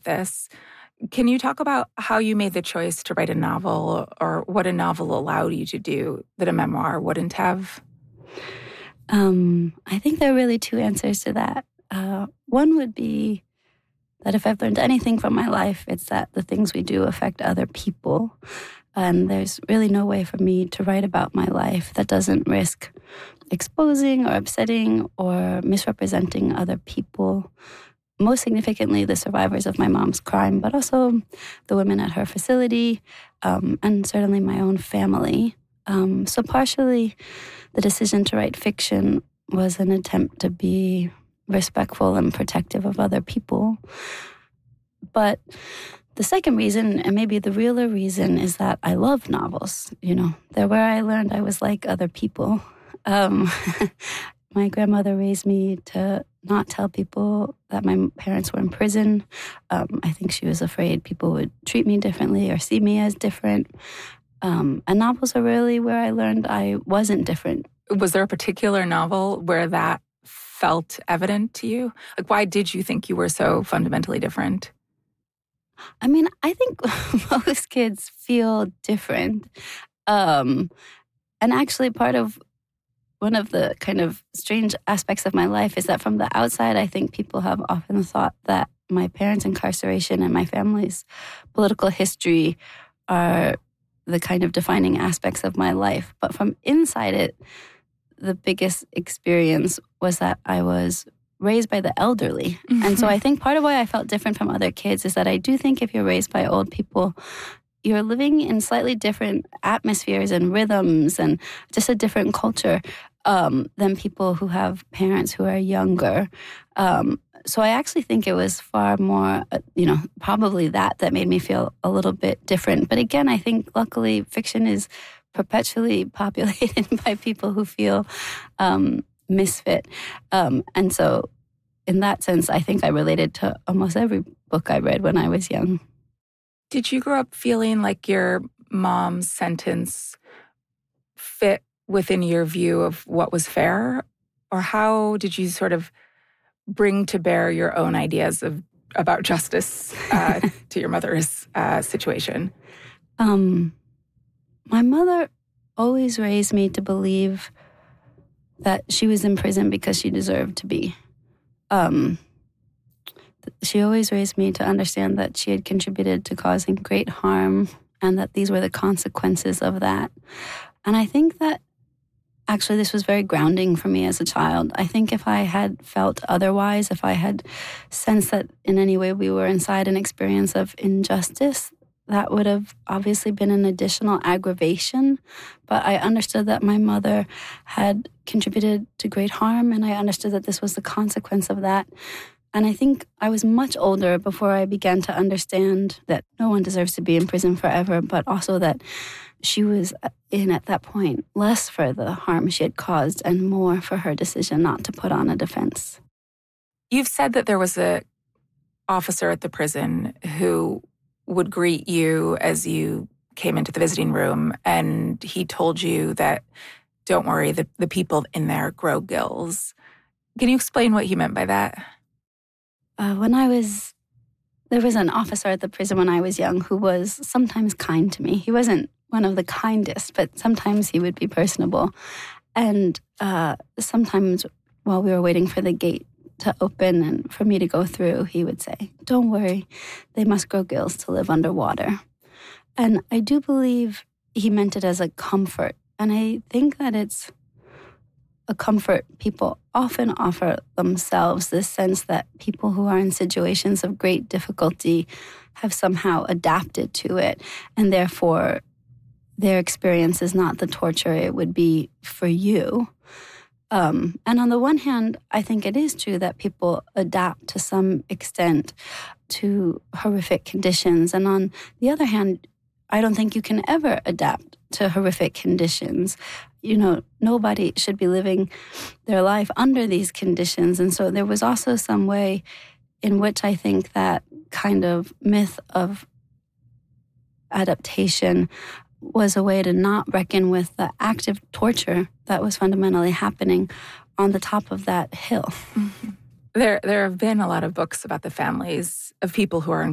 this. Can you talk about how you made the choice to write a novel, or what a novel allowed you to do that a memoir wouldn't have? I think there are really two answers to that. One would be that if I've learned anything from my life, it's that the things we do affect other people. And there's really no way for me to write about my life that doesn't risk exposing or upsetting or misrepresenting other people. Most significantly, the survivors of my mom's crime, but also the women at her facility, and certainly my own family. So partially, the decision to write fiction was an attempt to be respectful and protective of other people. But the second reason, and maybe the realer reason, is that I love novels. They're where I learned I was like other people. My grandmother raised me to not tell people that my parents were in prison. I think she was afraid people would treat me differently or see me as different. And novels are really where I learned I wasn't different. Was there a particular novel where that felt evident to you? Like, why did you think you were so fundamentally different? I mean, I think most kids feel different. And actually, one of the kind of strange aspects of my life is that from the outside, I think people have often thought that my parents' incarceration and my family's political history are the kind of defining aspects of my life. But from inside it, the biggest experience was that I was raised by the elderly. Mm-hmm. And so I think part of why I felt different from other kids is that I do think if you're raised by old people, you're living in slightly different atmospheres and rhythms and just a different culture than people who have parents who are younger. So I actually think it was far more, probably that made me feel a little bit different. But again, I think luckily fiction is perpetually populated by people who feel misfit. And so in that sense, I think I related to almost every book I read when I was young. Did you grow up feeling like your mom's sentence fit within your view of what was fair? Or how did you sort of bring to bear your own ideas about justice to your mother's situation? My mother always raised me to believe that she was in prison because she deserved to be. She always raised me to understand that she had contributed to causing great harm and that these were the consequences of that. And I think that actually this was very grounding for me as a child. I think if I had felt otherwise, if I had sensed that in any way we were inside an experience of injustice, that would have obviously been an additional aggravation. But I understood that my mother had contributed to great harm, and I understood that this was the consequence of that. And I think I was much older before I began to understand that no one deserves to be in prison forever, but also that she was in, at that point, less for the harm she had caused and more for her decision not to put on a defense. You've said that there was an officer at the prison who would greet you as you came into the visiting room, and he told you that, don't worry, the people in there grow gills. Can you explain what he meant by that? There was an officer at the prison when I was young who was sometimes kind to me. He wasn't one of the kindest, but sometimes he would be personable. And sometimes while we were waiting for the gate to open and for me to go through, he would say, don't worry, they must grow gills to live underwater. And I do believe he meant it as a comfort. And I think that it's a comfort people often offer themselves, this sense that people who are in situations of great difficulty have somehow adapted to it, and therefore their experience is not the torture it would be for you. And on the one hand, I think it is true that people adapt to some extent to horrific conditions. And on the other hand, I don't think you can ever adapt to horrific conditions. Nobody should be living their life under these conditions. And so there was also some way in which I think that kind of myth of adaptation was a way to not reckon with the active torture that was fundamentally happening on the top of that hill. Mm-hmm. There have been a lot of books about the families of people who are